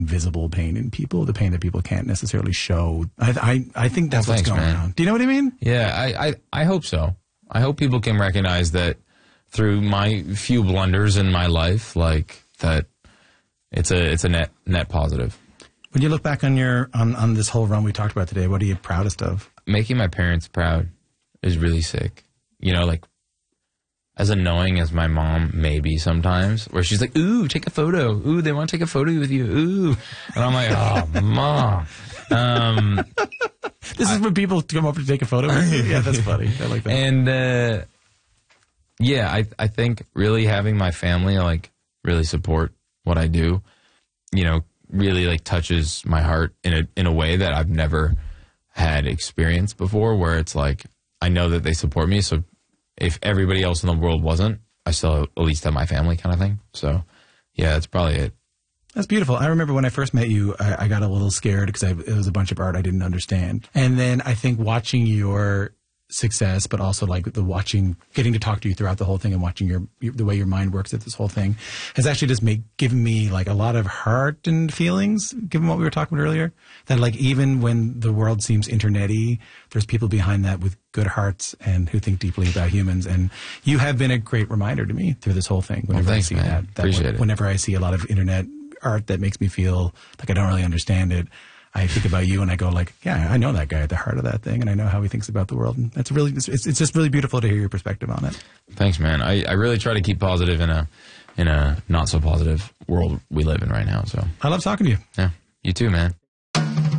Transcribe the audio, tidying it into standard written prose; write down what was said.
visible pain in people, the pain that people can't necessarily show. I think that's what's going on. Do you know what I mean? Yeah, I hope so. I hope people can recognize that through my few blunders in my life, like that it's a net positive. When you look back on on this whole run we talked about today, what are you proudest of? Making my parents proud is really sick. You know, like, as annoying as my mom may be sometimes, where she's like, ooh, take a photo. Ooh, they want to take a photo with you. Ooh. And I'm like, oh, Mom. This is when people come up to take a photo with you? Yeah, that's funny. I like that. And, yeah, I think really having my family, like, really support what I do, you know, really, like, touches my heart in a way that I've never had experienced before, where it's like, I know that they support me, so if everybody else in the world wasn't, I still at least have my family kind of thing. So, yeah, that's probably it. That's beautiful. I remember when I first met you, I got a little scared because it was a bunch of art I didn't understand. And then I think watching your success, but also like getting to talk to you throughout the whole thing and watching the way your mind works at this whole thing has actually just given me like a lot of heart and feelings, given what we were talking about earlier. That like even when the world seems internet-y, there's people behind that with good hearts and who think deeply about humans. And you have been a great reminder to me through this whole thing. Whenever thanks, I see man. Appreciate it. Whenever I see a lot of internet art that makes me feel like I don't really understand it, I think about you and I go like, yeah, I know that guy at the heart of that thing and I know how he thinks about the world. And it's just really beautiful to hear your perspective on it. Thanks, man. I really try to keep positive in a not so positive world we live in right now. So I love talking to you. Yeah, you too, man.